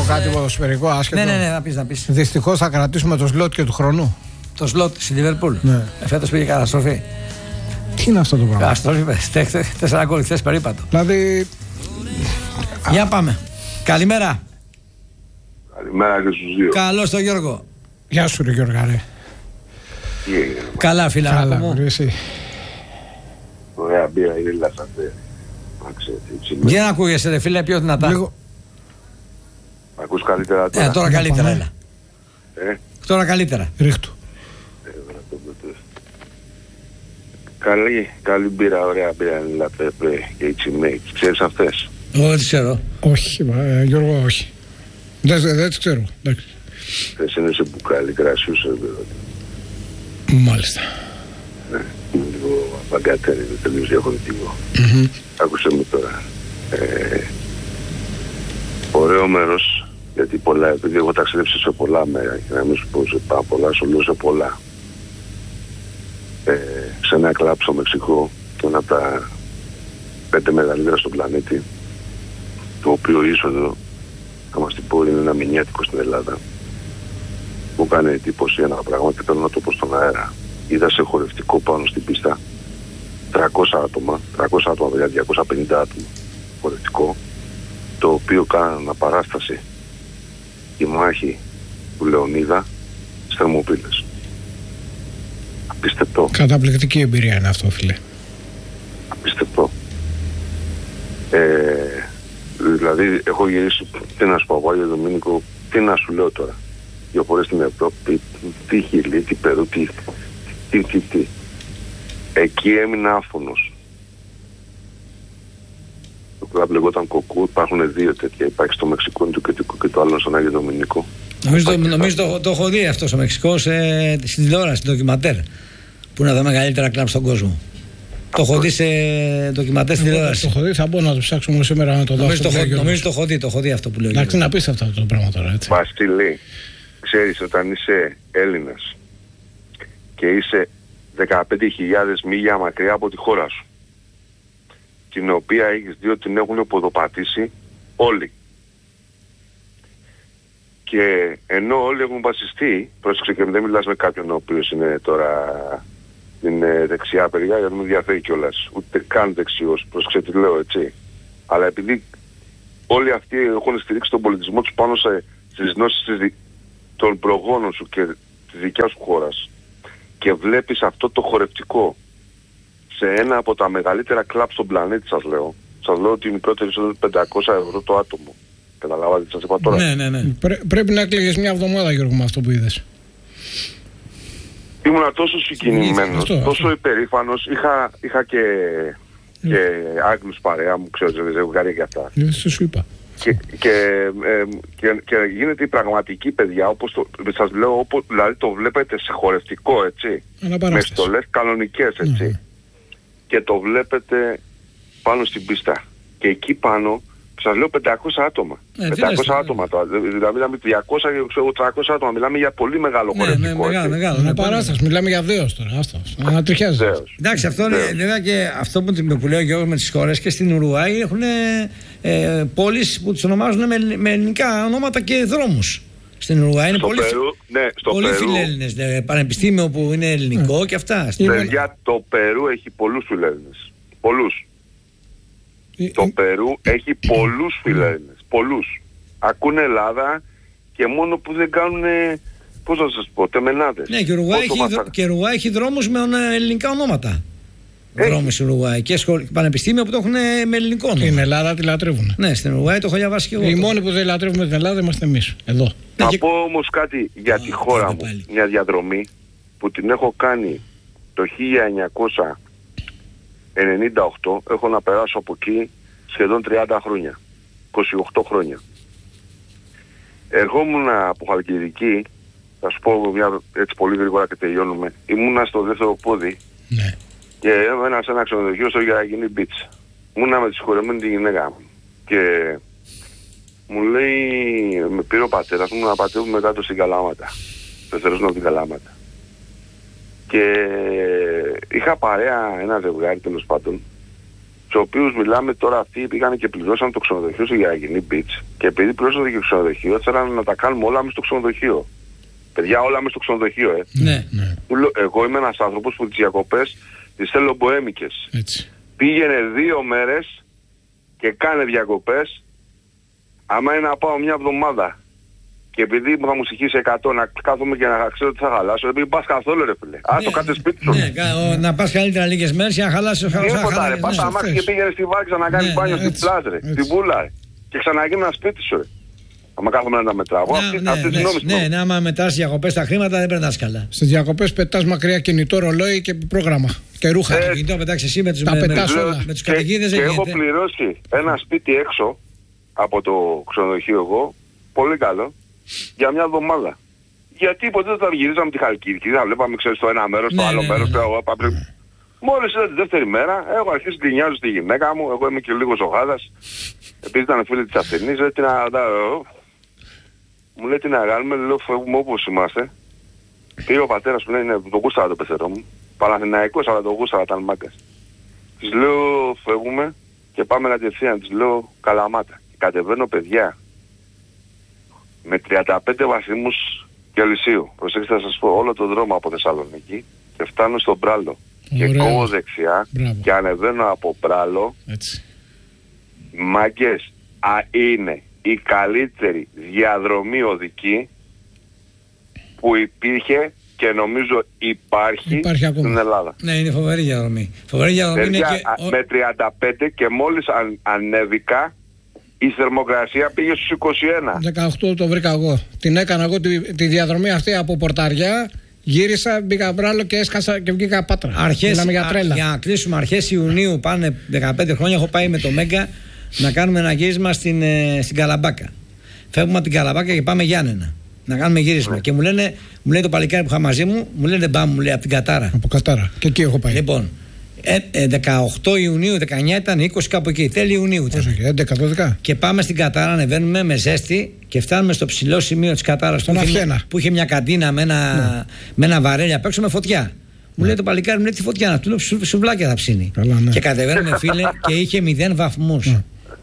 πω κάτι ποδοσφαιρικό άσχετο? Ναι, να πεις. Δυστυχώς θα κρατήσουμε το σλότ και του χρονού. Το σλότ στη Λίβερπουλ. Ναι. Φέτος πήγε καταστροφή. Τι είναι αυτό το πράγμα? Καταστροφή, 4 γκολ χθες περίπατο. Δηλαδή. Για πάμε. Καλημέρα. Καλημέρα και στους δύο. Καλώς τον Γιώργο. Γεια σου, ρε Γιώργα, ρε. Τι έγινε? Καλά, φίλα μου. Εσύ. Ωραία μπύρα, είναι λασαντέ. Για να ακούγεσαι, ρε φίλε, πιο δυνατά. Λίγο. Ακούς καλύτερα τώρα? Τώρα καλύτερα, έλα. Τώρα καλύτερα. Ρίχτου. Καλή μπύρα, ωραία μπύρα, είναι λαπέπε και η τσιμέι. Ξέρεις αυτές? Εγώ τις ξέρω. Όχι, Γιώργο, όχι. Δεν τις ξέρω. Αυτές είναι σε μπουκάλι κρασιούς. Μάλιστα. Ναι, είναι λίγο αμπαγκατέρι, είναι τελείως διαφορετικό. Άκουσε με τώρα. Ωραίο μέρος, γιατί πολλά, επειδή έχω ταξιδέψει σε πολλά μέρα και να μην σου πω σε πολλά, σου λέω σε πολλά. Σε ένα κλαμπ στο Μεξικό, ένα από τα 5 μεγαλύτερα στον πλανήτη, το οποίο είσοδο, θα μας την πω, είναι ένα μηνιάτικο στην Ελλάδα. Μου έκανε εντύπωση ένα πράγμα και θέλω να το πω στον αέρα. Είδα σε χορευτικό πάνω στην πίστα 300 άτομα, δηλαδή 250 άτομα χορευτικό, το οποίο κάνανε αναπαράσταση η μάχη του Λεωνίδα στις Θερμοπύλες. Απίστευτο. Καταπληκτική εμπειρία είναι αυτό, φίλε. Απίστευτο. Δηλαδή έχω γυρίσει, τι να σου πω, Άγιο Δομήνικο, τι να σου λέω τώρα. 2 φορές στην Ευρώπη, τι Χιλή, τι Περού, τι. Εκεί έμεινα άφωνος. Το κλαμπ λεγόταν Κοκού, υπάρχουν 2 τέτοια. Υπάρχει στο Μεξικό και το άλλο στον Άγιο Δομήνικο. Νομίζω το έχω δει αυτό στο Μεξικό στην τηλεόραση, στην ντοκιματέρ. Που είναι τα μεγαλύτερα κλαμπ στον κόσμο. Το έχω δει σε ντοκιματέρ στην τηλεόραση. Το έχω δει, θα μπορώ να το ψάξουμε σήμερα να το δω. Νομίζω το έχω δει αυτό που λέω. Εντάξει, να πεις αυτό το πράγμα τώρα, έτσι. Βασίλη, ξέρεις, όταν είσαι Έλληνας και είσαι 15.000 μίλια μακριά από τη χώρα σου, την οποία έχεις δει ότι την έχουν ποδοπατήσει όλοι, και ενώ όλοι έχουν βασιστεί, πρόσεξε και δεν μιλάς με κάποιον ο οποίος είναι τώρα είναι δεξιά παιδιά, γιατί δεν με ενδιαφέρει κιόλας, ούτε καν δεξιός, πρόσεξε τι λέω, έτσι. Αλλά επειδή όλοι αυτοί έχουν στηρίξει τον πολιτισμό τους πάνω στις γνώσεις των προγόνων σου και της δικιάς σου χώρας, και βλέπεις αυτό το χορευτικό σε ένα από τα μεγαλύτερα κλαμπ στον πλανήτη, σας λέω ότι η μικρότερη είναι 500 ευρώ το άτομο. Καταλάβατε τι σας είπα τώρα? Ναι. Πρέπει να έκλαιγες μια εβδομάδα, Γιώργο, με αυτό που είδες. Ήμουνα τόσο συγκινημένος, τόσο υπερήφανος. Είχα και Άγγλους παρέα μου, ξέρω, ζευγάρια και αυτά. Δεν σου είπα. Και γίνεται η πραγματική, παιδιά, όπως σας λέω, δηλαδή το βλέπετε σε χορευτικό, έτσι, με στολές κανονικές, έτσι, και το βλέπετε πάνω στην πίστα, και εκεί πάνω σας λέω 500 άτομα. 500 άτομα τώρα. Δηλαδή μιλάμε 200 και 300 άτομα. Μιλάμε για πολύ μεγάλο χορευτικό. Μεγάλο. Είναι παράσταση. Μιλάμε για δέος τώρα. Να τριχιάζει. Εντάξει, αυτό είναι βέβαια και αυτό που λέει ο Γιώργος με τις χώρες, και στην Ουρουάη έχουν πόλεις που τις ονομάζουν με ελληνικά ονόματα και δρόμους. Στην Ουρουάη είναι πολύ φιλέλληνες. Πανεπιστήμιο που είναι ελληνικό και αυτά. Παιδιά, το Περού έχει πολλούς φιλέλληνες. Πολλούς. Το Περού έχει πολλούς φιλέλληνες. Πολλούς. Ακούνε Ελλάδα και μόνο που δεν κάνουν, πώς θα σας πω, τεμενάδες. Ναι, και η Ουρουάη έχει δρόμους με ελληνικά ονόματα. Δρόμους στην Ουρουάη και πανεπιστήμια που το έχουν με ελληνικό όνομα. Στην Ελλάδα τη λατρεύουν. Ναι, στην Ουρουάη το έχω διαβάσει και εγώ. Οι μόνοι που δεν λατρεύουμε την Ελλάδα είμαστε εμείς. Εδώ. Θα πω όμως κάτι για τη χώρα μου. Μια διαδρομή που την έχω κάνει το 1998, έχω να περάσω από εκεί σχεδόν 30 χρόνια, 28 χρόνια. Ερχόμουν από Χαλκιδική, θα σου πω μια έτσι πολύ γρήγορα και τελειώνουμε. Ήμουνα στο δεύτερο πόδι, ναι, και έμενα σε ένα ξενοδοχείο στο Γεραγινή Beach. Ήμουνα με τη συγχωρεμένη τη γυναίκα μου και μου λέει, με πήρε ο πατέρας μου να πατεύουμε κάτω στην Καλάματα, Πεθερόσνα από την Καλάματα. Και είχα παρέα ένα ζευγάρι, τέλος πάντων, τους οποίους μιλάμε τώρα, αυτοί πήγαν και πληρώσαν το ξενοδοχείο στο Γεραγινή Beach, και επειδή πληρώσαν και το ξενοδοχείο, θέλαν να τα κάνουμε όλα μέσα στο ξενοδοχείο. Παιδιά, όλα μέσα στο ξενοδοχείο, Ναι. Εγώ είμαι ένας άνθρωπος που τις διακοπές τις θέλω μποέμικες. Πήγαινε 2 μέρες και κάνε διακοπές, άμα είναι να πάω μια εβδομάδα. Και επειδή θα μου συγχύσει 100 να κάθομαι και να ξέρω τι θα χαλάσω, δεν πας καθόλου ρε φίλε. Άστο κάτε σπίτι σου. Ναι, να πας καλύτερα λίγες μέρες για να χαλάσεις. Τίποτα ρε, πας αμάξι και πήγαινε στη Βάρκηζα να κάνεις μπάνιο στην πλάζ ρε, στην Βούλα και ξαναγίνει ένα σπίτι σου ρε. Άμα κάθομαι να τα μετράω. Ναι, άμα μετράσεις διακοπές τα χρήματα δεν περνάς καλά. Στις διακοπές πετάς μακριά κινητό, ρολόι και πρόγραμμα και ρούχα. Το κινητό πετάξεις εσύ με τους κατοικίδες δεν γίνεται. γίνεται. Και έχω πληρώσει ένα σπίτι έξω από το ξενοδοχείο εγώ, πολύ καλό, για μια εβδομάδα. Γιατί ποτέ δεν θα γυρίζαμε τη Χαλκίδικη, θα βλέπαμε ξέρεις το ένα μέρος, το άλλο μέρος. Μόλις είδα τη δεύτερη μέρα, έχω αρχίσει να γκρινιάζω στη γυναίκα μου, εγώ είμαι και λίγο ζωγάδας, επειδή ήταν φίλη της ασθενής, μου λέει τι να κάνουμε, λέω φεύγουμε όπως είμαστε. Πήγε ο πατέρας μου, λέει το γούσταρα το πεθερό μου, Παναθηναϊκός αλλά το γούσταρα ήταν μάγκας. Της λέω φεύγουμε και πάμε κατευθείαν, της λέω Καλαμάτα. Και κατεβαίνω παιδιά με 35 βαθμούς Κελσίου. Προσέξτε, θα σας πω όλο τον δρόμο από Θεσσαλονίκη και φτάνω στον Μπράλο. Και κόβω δεξιά. Μπράβο. Και ανεβαίνω από Μπράλο. Μάγκες, είναι η καλύτερη διαδρομή οδική που υπήρχε και νομίζω υπάρχει στην Ελλάδα. Ναι, είναι φοβερή διαδρομή. Με 35 και μόλις ανέβηκα η θερμοκρασία πήγε στους 21. 18 το βρήκα εγώ. Την έκανα εγώ τη διαδρομή αυτή από Πορταριά. Γύρισα, μπήκα Μπράλο και έσκασα και βγήκα Πάτρα. Για να κλείσουμε αρχές Ιουνίου, πάνε 15 χρόνια, έχω πάει με το Μέγκα να κάνουμε ένα γύρισμα στην Καλαμπάκα. Φεύγουμε από την Καλαμπάκα και πάμε Γιάννενα να κάνουμε γύρισμα. Και μου λέει το παλικάρι που είχα μαζί μου, μου λέει δεν πάμε, μου λέει από την Κατάρα. Από Κατάρα. Και εκεί έχω πάει. Λοιπόν, 18 Ιουνίου, 19 ήταν, 20 κάπου εκεί. Τέλη Ιουνίου ήταν. 11-12. Και πάμε στην Κατάρα, ανεβαίνουμε με ζέστη και φτάνουμε στο ψηλό σημείο της Κατάρας που είχε μια καντίνα με ένα βαρέλι απ' έξω με φωτιά. Μου λέει το παλικάρι, μου λέει τη φωτιά να του λέω σουβλάκια θα ψήνει. Και κατεβαίνουμε φίλε και είχε 0 βαθμούς.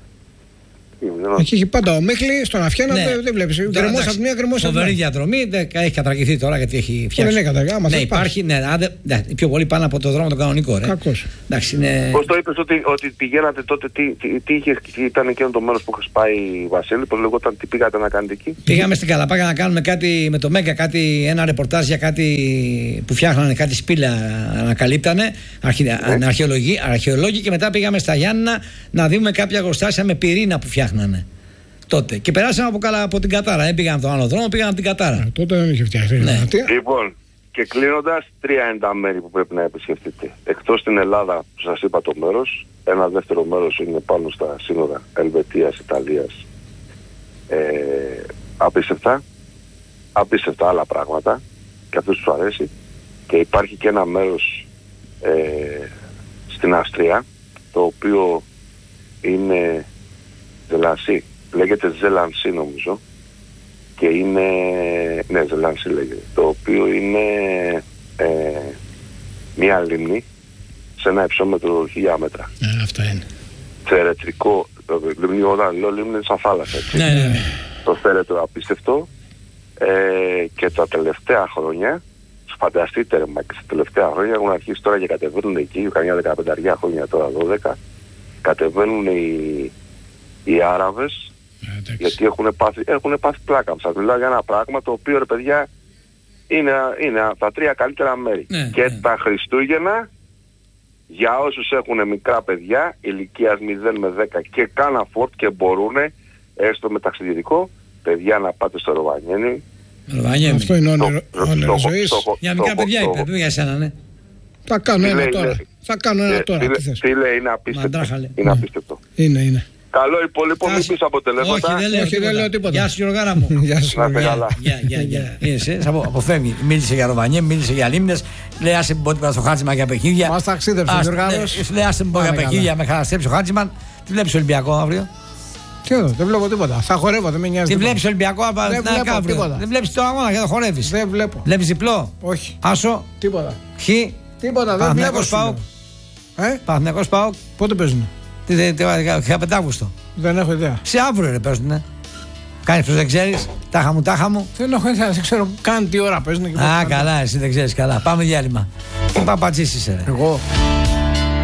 Εκεί έχει πάντα ο Μίχλη, στον Αφιένα δεν βλέπεις. Γκρεμός από μία, γκρεμός από φοβερή διαδρομή, έχει κατρακηθεί τώρα γιατί έχει φτιάξει. Δεν είναι καταργά, υπάρχει, οι πιο πολύ πάνω από το δρόμο τον κανονικό. Κακός. Πώς το είπες ότι πηγαίνατε τότε, τι ήταν εκείνο το μέρος που είχες πάει Βασίλη, πώς λεγόταν, τι πήγατε να κάνετε εκεί? Πήγαμε στην Καλαπάκα να κάνουμε κάτι με το Μέγκα, ένα ρεπορτάζ για κάτι που φτιάχνανε, κάτι σπήλαια ανακαλύπτανε, αρχαιολόγοι, και μετά πήγαμε στα Γιάννενα να δούμε κάποια εργοστάσια με πυρήνα που φτιάχνανε τότε. Και περάσαμε από την Κατάρα. Δεν πήγαμε από τον άλλο δρόμο, πήγαμε από την Κατάρα. Τότε δεν είχε φτιαχτεί. Λοιπόν, και κλείνοντας, 3 είναι τα μέρη που πρέπει να επισκεφτείτε. Εκτός την Ελλάδα που σας είπα το μέρος, ένα δεύτερο μέρος είναι πάνω στα σύνορα Ελβετίας, Ιταλίας. Απίστευτα άλλα πράγματα και αυτούς τους αρέσει. Και υπάρχει και ένα μέρος στην Αυστρία, το οποίο είναι Ζελανσί, λέγεται Ζελανσί νομίζω, και είναι, ναι Ζελανσί λέγεται, το οποίο είναι μια λίμνη σε ένα υψόμετρο 1000 μέτρα. Αυτά είναι. Θερετρικό, λίμνη, όταν λέω λίμνη είναι σαν θάλασσα, έτσι. Ναι. Το θέρετρο απίστευτο, και τα τελευταία χρόνια, φανταστείτε ρε μα, και στα τελευταία χρόνια έχουν αρχίσει τώρα και κατεβαίνουν εκεί, καμιά 15 χρόνια τώρα 12, κατεβαίνουν οι Άραβες, γιατί έχουν πάθει πλάκα. Σας μιλάω για ένα πράγμα το οποίο ρε παιδιά είναι τα 3 καλύτερα μέρη. Και τα Χριστούγεννα για όσους έχουν μικρά παιδιά ηλικίας 0 με 10 και κάνα φόρτ και μπορούν, έστω με ταξιδιωτικό, παιδιά να πάτε στο Ροβανιέμι. Αυτό είναι όνειρο ζωής. Για μικρά παιδιά είπε, για εσένα, ναι. Θα κάνω ένα τώρα. Φίλε, είναι απίστευτο. Είναι. Καλό υπόλοιπο, μην πεις αποτελέσματα. Όχι, δεν λέω τίποτα. Γεια σου Γιωργάρα μου. Γεια σου. Γεια. Αποφεύγει. Μίλησε για Ροβανιέμι, μίλησε για λίμνες. Λέει άσε μου πω τίποτα στο Χάτζημαν για παιχνίδια. Μας ταξίδεψε ο Γιωργάρος. Λέει άσε μου πω για παιχνίδια, με χαραστρέψει ο Χάτζημαν. Τι βλέπεις Ολυμπιακό αύριο? Τι εδώ, δεν βλέπω τίποτα. Θα χορεύω, δεν με νοιάζει. Τι βλέπεις Ολυμπιακό αύριο? Δεν βλέπεις το αγώνα και το χορεύεις? Δεν βλέπω. Βλέπεις διπλό? Όχι. Άσο? Τίποτα. Χ? Τίποτα, δεν βλέπω. Παναθηναϊκός ΠΑΟΚ? Πότε παίζουν? 15 Αύγουστο. Δεν έχω ιδέα. Σε αύριο ρε παίζουνε. Κάνεις πως δεν ξέρεις. Τάχα μου. Δεν έχω ιδέα, δεν ξέρω καν τι ώρα παίζουν. Α, καλά, εσύ δεν ξέρεις καλά. Πάμε διάλειμμα. Τι παπατζής είσαι ρε. Εγώ.